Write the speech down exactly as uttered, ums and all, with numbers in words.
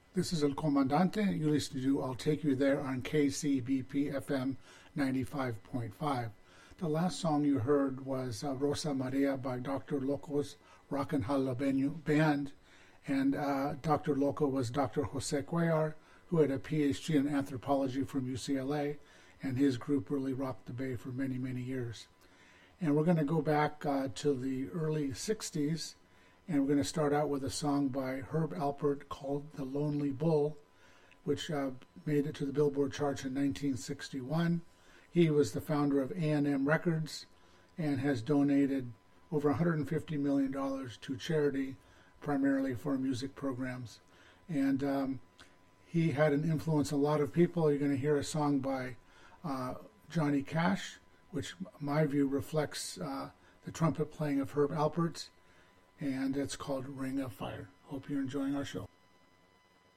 This is El Comandante. You listen to I'll Take You There on K C B P F M ninety-five point five. The last song you heard was uh, Rosa Maria by Doctor Loco's Rockin' Jalapeño Band. And uh, Doctor Loco was Doctor Jose Cuellar, who had a P H D in anthropology from U C L A, and his group really rocked the Bay for many, many years. And we're going to go back uh, to the early sixties, and we're going to start out with a song by Herb Alpert called The Lonely Bull, which uh, made it to the Billboard charts in nineteen sixty-one. He was the founder of A and M Records and has donated over one hundred fifty million dollars to charity, primarily for music programs. And um, he had an influence on a lot of people. You're going to hear a song by uh, Johnny Cash, which my view reflects uh, the trumpet playing of Herb Alpert, and it's called Ring of Fire. Hope you're enjoying our show.